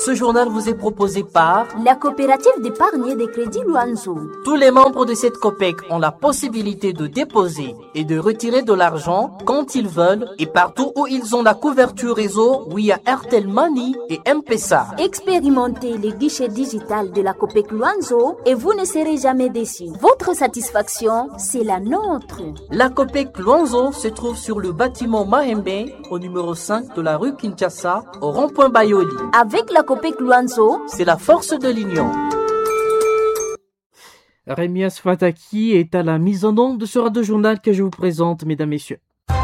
Ce journal vous est proposé par la coopérative d'épargne et de crédit Luanzo. Tous les membres de cette COPEC ont la possibilité de déposer et de retirer de l'argent quand ils veulent et partout où ils ont la couverture réseau via Airtel Money et M-Pesa. Expérimentez les guichets digital de la COPEC Luanzo et vous ne serez jamais déçus. Votre satisfaction, c'est la nôtre. La COPEC Luanzo se trouve sur le bâtiment Mahembe au numéro 5 de la rue Kinshasa au rond-point Bayoli. Avec la COPEC Luanzo, c'est la force de l'union. Rémias Fataki est à la mise en onde de ce radio journal que je vous présente, mesdames, messieurs.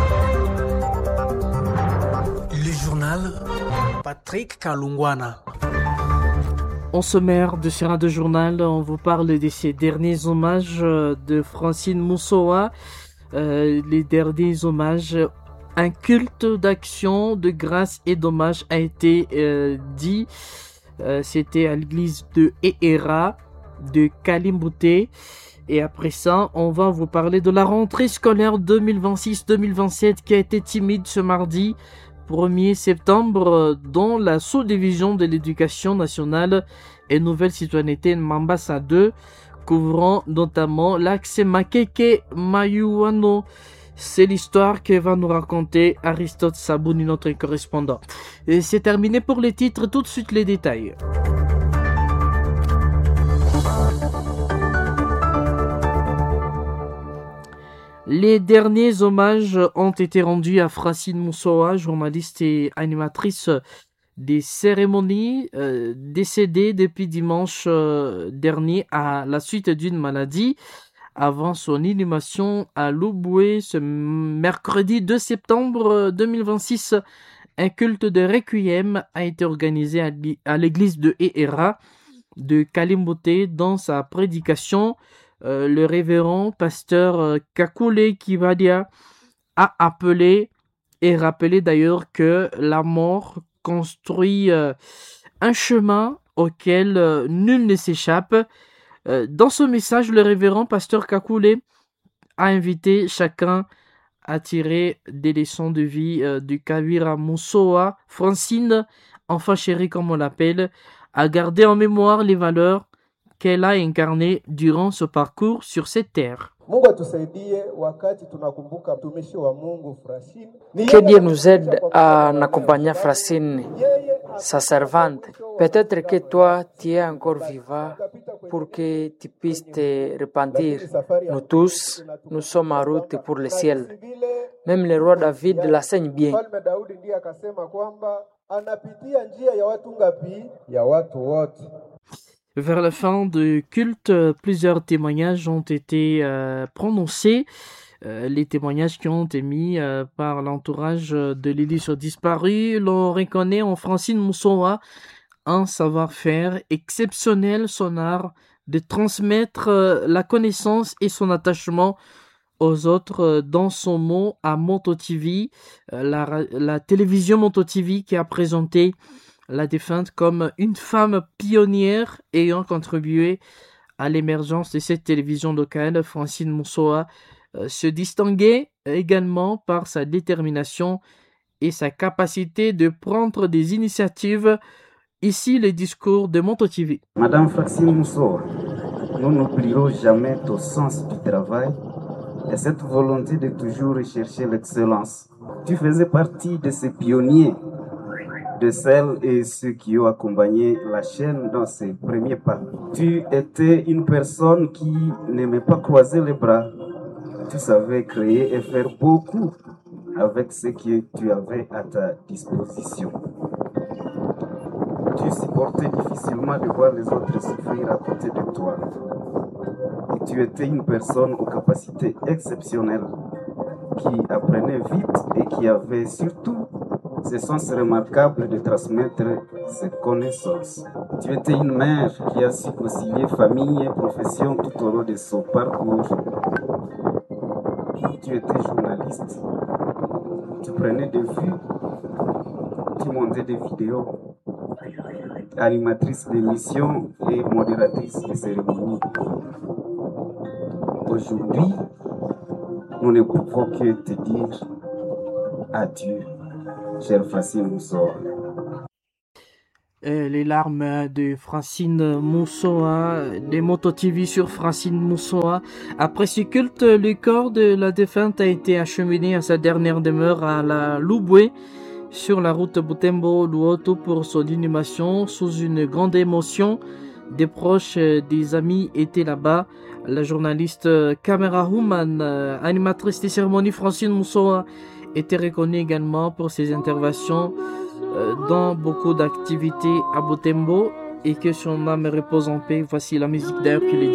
Le journal Patrick Kalungwana. En sommaire de ce radio journal, on vous parle de ces derniers hommages de Francine Moussoa. Les derniers hommages. Un culte d'action, de grâce et d'hommage a été dit. C'était à l'église de Ehera, de Kalimbouté. Et après ça, on va vous parler de la rentrée scolaire 2026-2027 qui a été timide ce mardi 1er septembre dans la sous-division de l'éducation nationale et nouvelle citoyenneté Mambasa 2, couvrant notamment l'axe Makeke-Mayuano. C'est l'histoire que va nous raconter Aristote Sabouni, notre correspondant. Et c'est terminé pour les titres, tout de suite les détails. Les derniers hommages ont été rendus à Francine Moussoa, journaliste et animatrice des cérémonies, décédée depuis dimanche dernier à la suite d'une maladie. Avant son inhumation à Luboué ce mercredi 2 septembre 2026, un culte de requiem a été organisé à l'église de Ehera de Kalimboté. Dans sa prédication, le révérend pasteur Kakule Kivadia a appelé et rappelé d'ailleurs que la mort construit un chemin auquel nul ne s'échappe. Dans ce message, le révérend pasteur Kakule a invité chacun à tirer des leçons de vie du Kavira Moussoa, Francine, enfant chéri comme on l'appelle, à garder en mémoire les valeurs qu'elle a incarnées durant ce parcours sur cette terre. Que Dieu nous aide à accompagner Francine, sa servante. Peut-être que toi, tu es encore vivant pour que tu puisses te repentir. Nous tous, nous sommes en route pour le ciel. Même le roi David l'enseigne bien. Vers la fin du culte, plusieurs témoignages ont été prononcés. Les témoignages qui ont été mis par l'entourage de l'illustre disparu l'on reconnaît en Francine Moussoa un savoir-faire exceptionnel, son art de transmettre la connaissance et son attachement aux autres dans son mot à Monto TV, la télévision Monto TV qui a présenté la défunte comme une femme pionnière ayant contribué à l'émergence de cette télévision locale. Francine Moussoa se distinguait également par sa détermination et sa capacité de prendre des initiatives. Ici, les discours de Monto TV. Madame Francine Moussoa, nous n'oublierons jamais ton sens du travail et cette volonté de toujours rechercher l'excellence. Tu faisais partie de ces pionniers, de celles et ceux qui ont accompagné la chaîne dans ses premiers pas. Tu étais une personne qui n'aimait pas croiser les bras. Tu savais créer et faire beaucoup avec ce que tu avais à ta disposition. Tu supportais difficilement de voir les autres souffrir à côté de toi. Et tu étais une personne aux capacités exceptionnelles qui apprenait vite et qui avait surtout ce sens remarquable de transmettre ses connaissances. Tu étais une mère qui a su concilier famille et profession tout au long de son parcours. Tu étais journaliste. Tu prenais des vues. Tu montais des vidéos. Animatrice d'émissions et modératrice de cérémonies. Aujourd'hui, nous ne pouvons que te dire adieu, chère Francine Moussoa. Les larmes de Francine Moussoa, des Moto TV sur Francine Moussoa. Après ce culte, le corps de la défunte a été acheminé à sa dernière demeure à la Louboué, sur la route Butembo-Luoto pour son inhumation. Sous une grande émotion, des proches, des amis étaient là-bas. La journaliste Camera Human, animatrice des cérémonies Francine Moussoa, était reconnue également pour ses interventions dans beaucoup d'activités à Butembo, et que son âme repose en paix. Voici la musique d'Hercule.